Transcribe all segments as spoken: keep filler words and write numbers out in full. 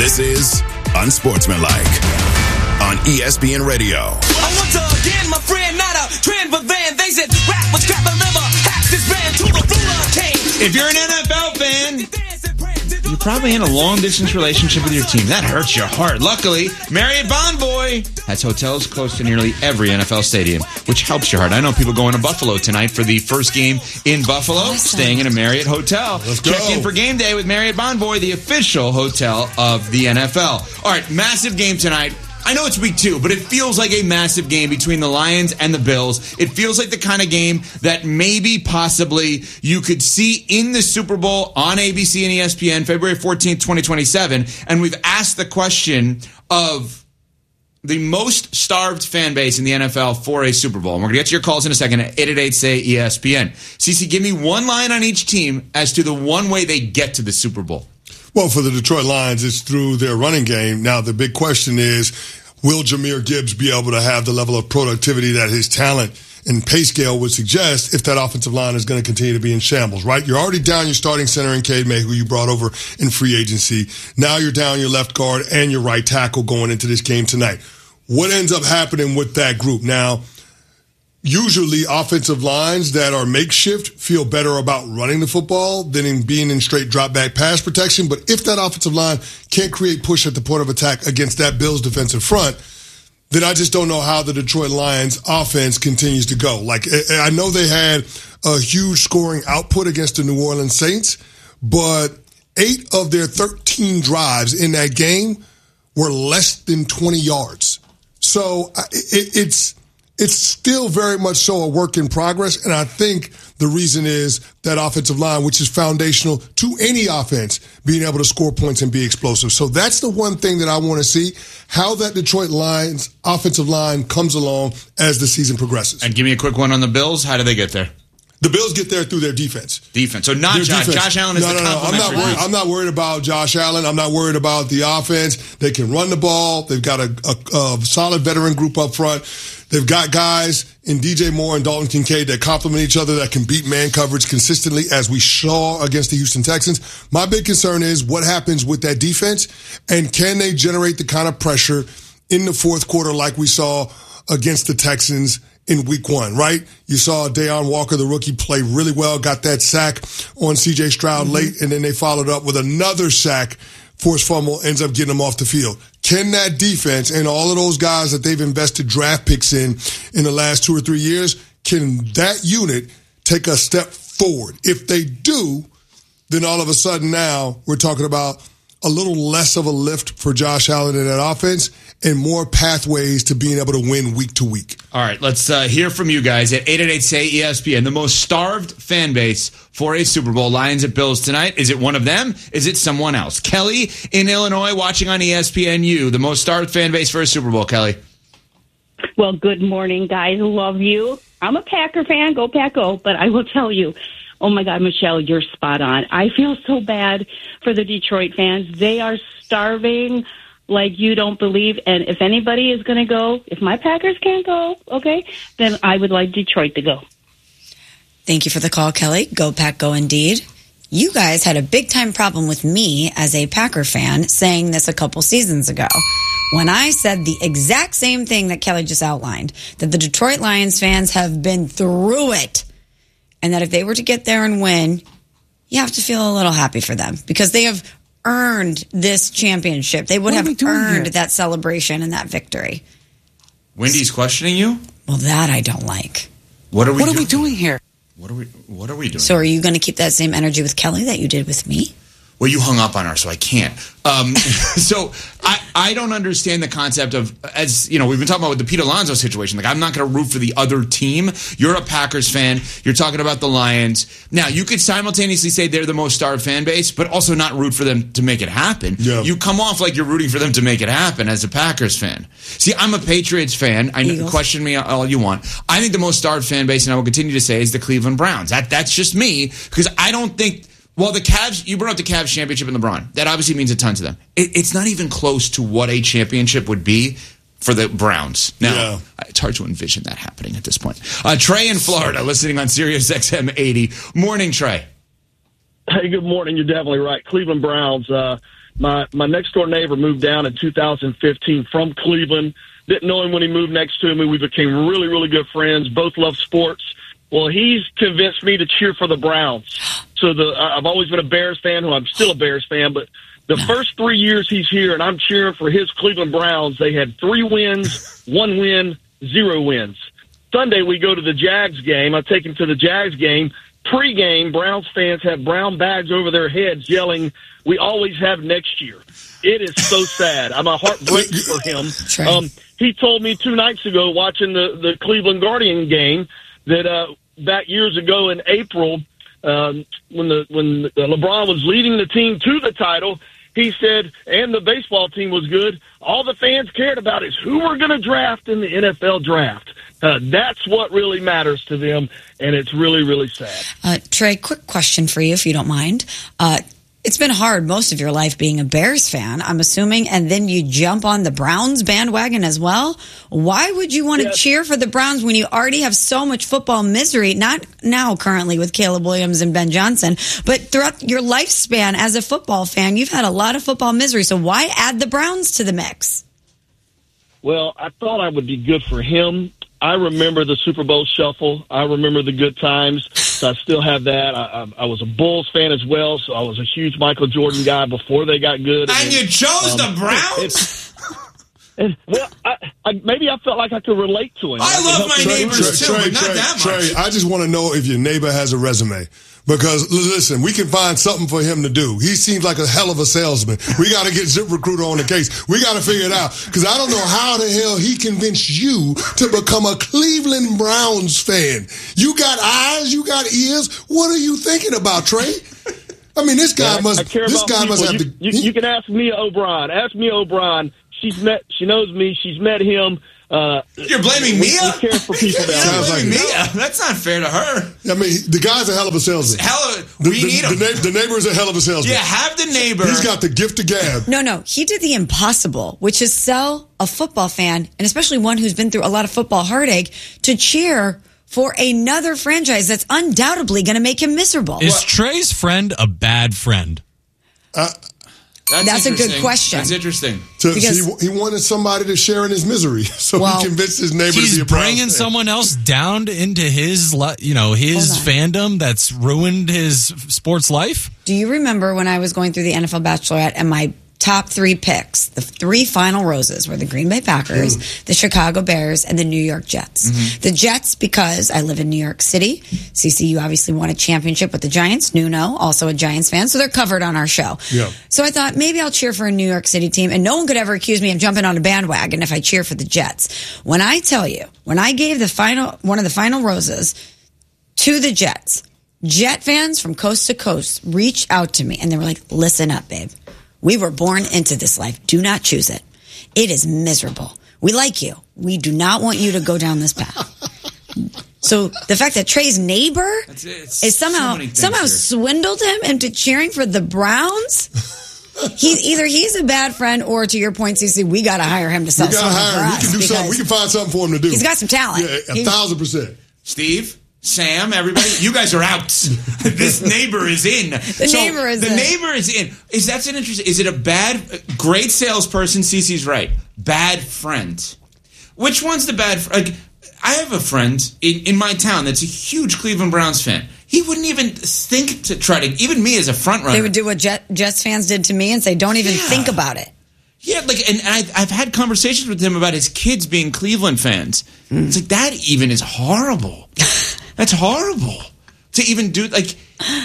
This is Unsportsmanlike on E S P N Radio. I want to again, my friend, not a trend, but then they said rap was crap and never hacked this band to the ruler came. If you're an N F L fan, you're probably in a long-distance relationship with your team. That hurts your heart. Luckily, Marriott Bonvoy has hotels close to nearly every N F L stadium, which helps your heart. I know people going to Buffalo tonight for the first game in Buffalo, awesome. Staying in a Marriott hotel. Let's go. Check in for game day with Marriott Bonvoy, the official hotel of the N F L. All right, massive game tonight. I know it's week two, but it feels like a massive game between the Lions and the Bills. It feels like the kind of game that maybe, possibly, you could see in the Super Bowl on A B C and E S P N February fourteenth, twenty twenty-seven. And we've asked the question of the most starved fan base in the N F L for a Super Bowl. And we're going to get to your calls in a second at eight eight eight, S A Y, E S P N. Cece, give me one line on each team as to the one way they get to the Super Bowl. Well, for the Detroit Lions, it's through their running game. Now, the big question is, will Jahmyr Gibbs be able to have the level of productivity that his talent and pay scale would suggest if that offensive line is going to continue to be in shambles, right? You're already down your starting center in Cade May, who you brought over in free agency. Now you're down your left guard and your right tackle going into this game tonight. What ends up happening with that group? Now, usually offensive lines that are makeshift feel better about running the football than in being in straight drop back pass protection. But if that offensive line can't create push at the point of attack against that Bills defensive front, then I just don't know how the Detroit Lions offense continues to go. Like, I know they had a huge scoring output against the New Orleans Saints, but eight of their thirteen drives in that game were less than twenty yards. So it, it's, It's still very much so a work in progress, and I think the reason is that offensive line, which is foundational to any offense, being able to score points and be explosive. So that's the one thing that I want to see, how that Detroit Lions offensive line comes along as the season progresses. And give me a quick one on the Bills. How do they get there? The Bills get there through their defense. Defense. So not Josh. Defense. Josh Allen is no, the no, no. I'm not worried. I'm not worried about Josh Allen. I'm not worried about the offense. They can run the ball. They've got a, a, a solid veteran group up front. They've got guys in D J Moore and Dalton Kincaid that complement each other, that can beat man coverage consistently, as we saw against the Houston Texans. My big concern is what happens with that defense, and can they generate the kind of pressure in the fourth quarter like we saw against the Texans in week one, right? You saw Deion Walker, the rookie, play really well, got that sack on C J Stroud mm-hmm. late, and then they followed up with another sack. Forced fumble, ends up getting them off the field. Can that defense and all of those guys that they've invested draft picks in in the last two or three years, can that unit take a step forward? If they do, then all of a sudden now we're talking about a little less of a lift for Josh Allen in that offense and more pathways to being able to win week to week. All right, let's uh, hear from you guys at eight eight eight, S A Y, E S P N. The most starved fan base for a Super Bowl, Lions at Bills tonight. Is it one of them? Is it someone else? Kelly in Illinois watching on E S P N U. The most starved fan base for a Super Bowl, Kelly. Well, good morning, guys. Love you. I'm a Packer fan. Go Pack Go. But I will tell you, oh, my God, Michelle, you're spot on. I feel so bad for the Detroit fans. They are starving like you don't believe. And if anybody is going to go, if my Packers can't go, okay, then I would like Detroit to go. Thank you for the call, Kelly. Go Pack Go indeed. You guys had a big-time problem with me as a Packer fan saying this a couple seasons ago when I said the exact same thing that Kelly just outlined, that the Detroit Lions fans have been through it, and that if they were to get there and win, you have to feel a little happy for them because they have earned this championship. They would have earned here? that celebration and that victory. Wendy's questioning you? Well, that I don't like. What are we What are doing? we doing here? What are we What are we doing? So are you going to keep that same energy with Kelly that you did with me? Well, you hung up on her, so I can't. Um, so I, I don't understand the concept of, as you know, we've been talking about with the Pete Alonso situation. Like, I'm not going to root for the other team. You're a Packers fan. You're talking about the Lions. Now, you could simultaneously say they're the most starved fan base, but also not root for them to make it happen. Yeah. You come off like you're rooting for them to make it happen as a Packers fan. See, I'm a Patriots fan. I know, question me all you want. I think the most starved fan base, and I will continue to say, is the Cleveland Browns. That That's just me, because I don't think... Well, the Cavs, you brought up the Cavs championship and LeBron. That obviously means a ton to them. It, it's not even close to what a championship would be for the Browns. Now, yeah. It's hard to envision that happening at this point. Uh, Trey in Florida, listening on Sirius X M eighty. Morning, Trey. Hey, good morning. You're definitely right. Cleveland Browns. Uh, My my next door neighbor moved down in two thousand fifteen from Cleveland. Didn't know him when he moved next to me. We became really, really good friends. Both love sports. Well, he's convinced me to cheer for the Browns. So the I've always been a Bears fan, who I'm still a Bears fan, but the first three years he's here and I'm cheering for his Cleveland Browns, they had three wins, one win, zero wins. Sunday we go to the Jags game. I take him to the Jags game. Pre-game, Browns fans have brown bags over their heads yelling, "We always have next year." It is so sad. I'm a heart breaks for him. Um, he told me two nights ago watching the, the Cleveland Guardian game that uh, back years ago in April, um, when the when LeBron was leading the team to the title, he said, and the baseball team was good, all the fans cared about is who we're going to draft in the N F L draft. Uh, that's what really matters to them, and it's really, really sad. Uh, Trey, quick question for you, if you don't mind. Uh, it's been hard most of your life being a Bears fan, I'm assuming, and then you jump on the Browns bandwagon as well. Why would you want to yes. cheer for the Browns when you already have so much football misery, not now currently with Caleb Williams and Ben Johnson, but throughout your lifespan as a football fan, you've had a lot of football misery, so why add the Browns to the mix? Well, I thought I would be good for him. I remember the Super Bowl shuffle. I remember the good times. So I still have that. I, I, I was a Bulls fan as well, so I was a huge Michael Jordan guy before they got good. And, and you chose um, the Browns? It, it, well, I, I, maybe I felt like I could relate to him. I, I love my Trey, neighbors Trey, too, Trey, but not Trey, that much. Trey, I just want to know if your neighbor has a resume. Because, listen, we can find something for him to do. He seems like a hell of a salesman. We got to get ZipRecruiter on the case. We got to figure it out. Because I don't know how the hell he convinced you to become a Cleveland Browns fan. You got eyes, you got ears. What are you thinking about, Trey? I mean, this guy yeah, must. I care this about guy people. must have you, to. You, you can ask Mia O'Brien. Ask Mia O'Brien. She's met. She knows me. She's met him. Uh, You're blaming we, Mia? We care for people You're down blaming there. Mia. That's not fair to her. I mean, the guy's a hell of a salesman. Hell of, the, we the, need the, him. na- the neighbor is a hell of a salesman. Yeah, have the neighbor. He's got the gift of gab. No, no. He did the impossible, which is sell a football fan, and especially one who's been through a lot of football heartache, to cheer for another franchise that's undoubtedly going to make him miserable. Is well, Trey's friend a bad friend? Uh, That's, That's a good question. That's interesting. So, Because, so he, he wanted somebody to share in his misery, so well, he convinced his neighbor to He's be a Browns bringing fan. someone else down into his, you know, his fandom that's ruined his sports life. Do you remember when I was going through the N F L Bachelorette and my top three picks, the three final roses, were the Green Bay Packers, mm. the Chicago Bears, and the New York Jets. Mm-hmm. The Jets, because I live in New York City. C C U obviously won a championship with the Giants. Nuno, also a Giants fan, so they're covered on our show. Yeah. So I thought maybe I'll cheer for a New York City team, and no one could ever accuse me of jumping on a bandwagon if I cheer for the Jets. When I tell you, when I gave the final one of the final roses to the Jets, Jet fans from coast to coast reached out to me, and they were like, listen up, babe. We were born into this life. Do not choose it. It is miserable. We like you. We do not want you to go down this path. So the fact that Trey's neighbor It's, is somehow so somehow here. swindled him into cheering for the Browns. He either he's a bad friend, or to your point, Cece, we got to hire him to sell We gotta something hire for him. We us can do something. We can find something for him to do. He's got some talent. Yeah, a He's- thousand percent. Steve, Sam, everybody, you guys are out. This neighbor is in. The so neighbor is the in. neighbor is in. Is that an interesting? Is it a bad, great salesperson? Cece's right. Bad friend. Which one's the bad? Like, I have a friend in, in my town that's a huge Cleveland Browns fan. He wouldn't even think to try to. Even me as a front runner. They would do what Jet, Jets fans did to me and say, "Don't even Yeah. think about it." Yeah, like, and I, I've had conversations with him about his kids being Cleveland fans. Mm. It's like, that even is horrible. That's horrible to even do. Like,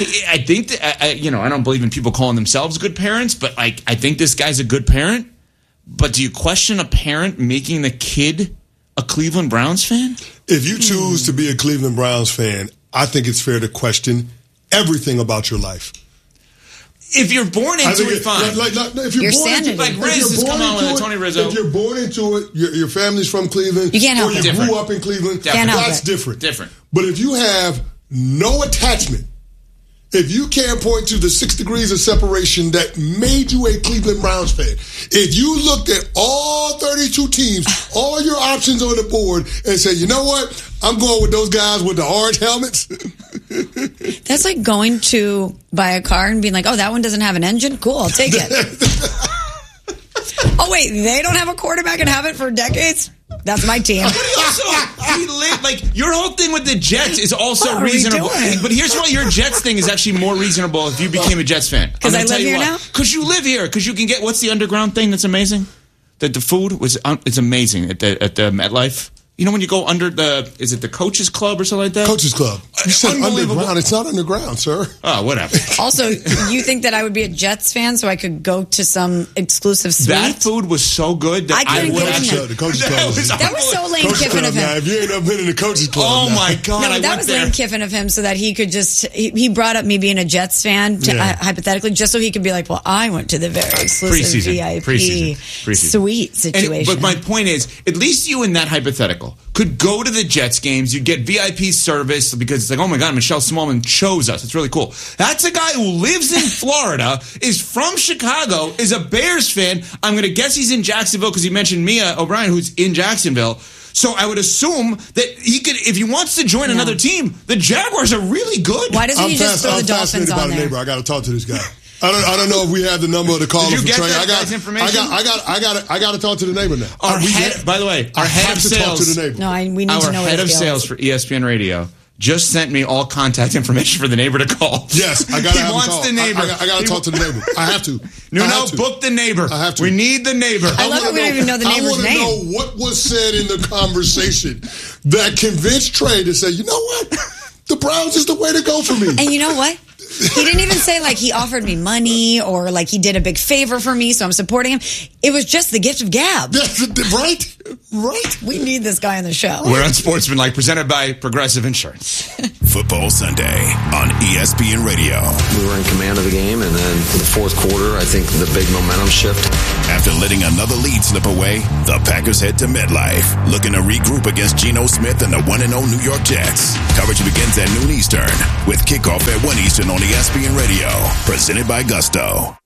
I think that, I, you know, I don't believe in people calling themselves good parents, but like, I think this guy's a good parent. But do you question a parent making the kid a Cleveland Browns fan? If you choose to be a Cleveland Browns fan, I think it's fair to question everything about your life. If you're born into it, it, fine. Like, like, like, if you're Your born sanity. into, Like if Riz you're has born come on into with it, Tony Rizzo. If you're born into it, your, your family's from Cleveland, You can't help or you it. Different. grew up in Cleveland, Can't help that's it. different. Different. But if you have no attachment, if you can't point to the six degrees of separation that made you a Cleveland Browns fan, if you looked at all thirty-two teams, all your options on the board, and said, you know what, I'm going with those guys with the orange helmets, That's like going to buy a car and being like, oh, that one doesn't have an engine? Cool, I'll take it. Oh, wait, they don't have a quarterback and have it for decades? That's my team. But he also, he live, like, your whole thing with the Jets is also What are we reasonable. doing? But here's why your Jets thing is actually more reasonable if you became a Jets fan. Because I live here now? Because you live here. Because you can get, what's the underground thing that's amazing? The, the food was um, it's amazing at the, at the MetLife. You know when you go under the, is it the Coaches Club or something like that? Coaches Club. You said Unbelievable. underground. It's not underground, sir. Oh, whatever. Also, you think that I would be a Jets fan so I could go to some exclusive suite? That food was so good that I I, couldn't would get in actually. there. The Coaches Club. That is- was That was so Lane Coaches Kiffin Club, of now. him. If you ain't never been in the Coaches Club. Oh now. my God! No, I that went was there. Lane Kiffin of him so that he could just, he, he brought up me being a Jets fan, to, Yeah. uh, hypothetically, just so he could be like, well, I went to the very exclusive Preseason. V I P Preseason. Preseason. suite And- situation. but my point is, at least you in that hypothetical could go to the Jets games. You'd get V I P service because it's like, oh my God, Michelle Smallman chose us. It's really cool. That's a guy who lives in Florida, is from Chicago, is a Bears fan. I'm going to guess he's in Jacksonville because he mentioned Mia O'Brien, who's in Jacksonville. So I would assume that he could, if he wants to join another team, the Jaguars are really good. Why doesn't I'm, he just fast, throw I'm the Dolphins fascinated by on the there? neighbor. I got to talk to this guy. I don't. I don't know if we have the number to call Did him you for get Trey. that I got guy's information? I got. I got. I got. I got to talk to the neighbor now. Our Uh, we head, get- by the way, our I head have of to sales, talk to the neighbor. No, I, we need our to know head what of his sales deal for E S P N Radio just sent me all contact information for the neighbor to call. Yes, I got to He have wants him call. the neighbor. I, I, I got to He- talk to the neighbor. I have to. No, I no, have to. book the neighbor. I have to. We need the neighbor. I love wanna that we don't even know the neighbor's I want to name. know what was said in the conversation that convinced Trey to say, you know what? The Browns is the way to go for me. And you know what? He didn't even say like he offered me money or like he did a big favor for me, so I'm supporting him. It was just the gift of gab. Right? Right? We need this guy on the show. We're on Sportsmanlike, presented by Progressive Insurance. Football Sunday on E S P N Radio. We were in command of the game, and then in the fourth quarter, I think the big momentum shift. After letting another lead slip away, the Packers head to MetLife, looking to regroup against Geno Smith and the one and oh New York Jets. Coverage begins at noon Eastern, with kickoff at one Eastern on E S P N Radio. Presented by Gusto.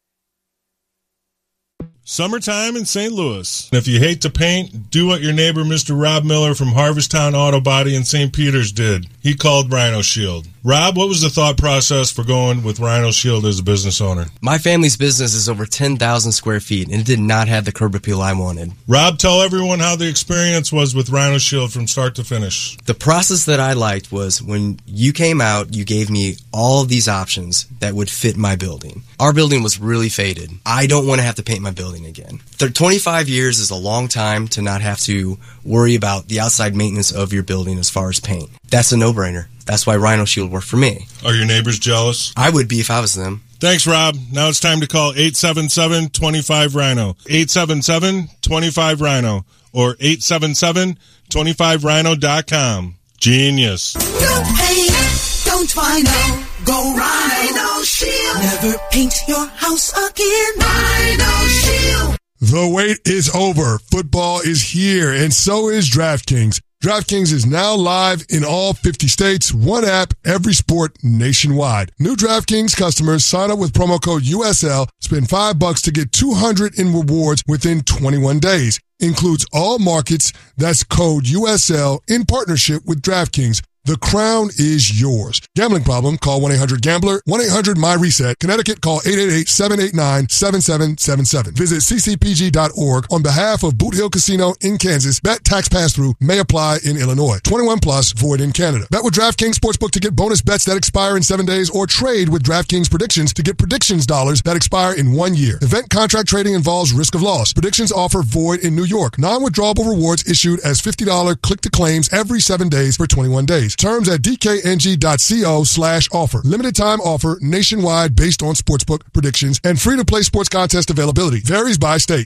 Summertime in Saint Louis. If you hate to paint, do what your neighbor Mister Rob Miller from Harvesttown Auto Body in Saint Peters did. He called Rhino Shield. Rob, what was the thought process for going with Rhino Shield as a business owner? My family's business is over ten thousand square feet, and it did not have the curb appeal I wanted. Rob, tell everyone how the experience was with Rhino Shield from start to finish. The process that I liked was when you came out, you gave me all of these options that would fit my building. Our building was really faded. I don't want to have to paint my building again. twenty-five years is a long time to not have to worry about the outside maintenance of your building as far as paint. That's a no-brainer. That's why Rhino Shield worked for me. Are your neighbors jealous? I would be if I was them. Thanks, Rob. Now it's time to call eight seven seven, two five, Rhino. eight seven seven, two five, Rhino. Or eight seven seven, two five rhino dot com. Genius. No pain, don't Rhino. Go Rhino Shield. Never paint your house again. Rhino Shield. The wait is over. Football is here, and so is DraftKings. DraftKings is now live in all fifty states. One app, every sport nationwide. New DraftKings customers sign up with promo code U S L, spend five bucks to get two hundred in rewards within twenty-one days. Includes all markets. That's code U S L in partnership with DraftKings. The crown is yours. Gambling problem? Call one eight hundred gambler, one eight hundred my reset. Connecticut, call eight eight eight, seven eight nine, seven seven seven seven. Visit c c p g dot org on behalf of Boot Hill Casino in Kansas. Bet tax pass-through may apply in Illinois. twenty-one plus, void in Canada. Bet with DraftKings Sportsbook to get bonus bets that expire in seven days, or trade with DraftKings Predictions to get predictions dollars that expire in one year. Event contract trading involves risk of loss. Predictions offer void in New York. Non-withdrawable rewards issued as fifty dollars click-to-claims every seven days for twenty-one days. Terms at d k n g dot co slash offer. Limited time offer nationwide based on sportsbook predictions and free to play sports contest availability. Varies by state.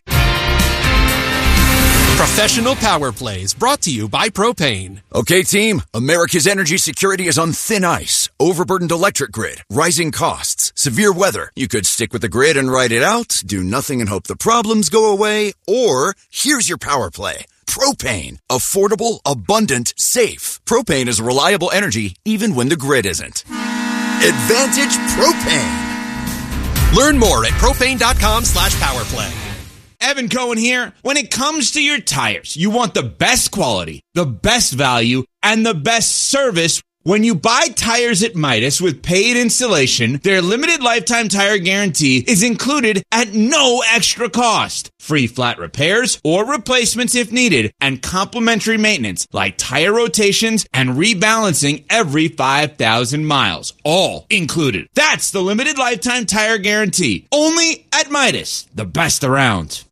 Professional Power Plays brought to you by Propane. Okay, team. America's energy security is on thin ice. Overburdened electric grid, rising costs, severe weather. You could stick with the grid and ride it out, do nothing and hope the problems go away, or here's your power play. Propane. Affordable, abundant, safe. Propane is reliable energy even when the grid isn't. Advantage Propane. Learn more at propane.com slash powerplay. Evan Cohen here. When it comes to your tires, you want the best quality, the best value, and the best service When you buy tires at Midas with paid installation, their limited lifetime tire guarantee is included at no extra cost. Free flat repairs or replacements if needed, and complimentary maintenance like tire rotations and rebalancing every five thousand miles. All included. That's the limited lifetime tire guarantee. Only at Midas, the best around.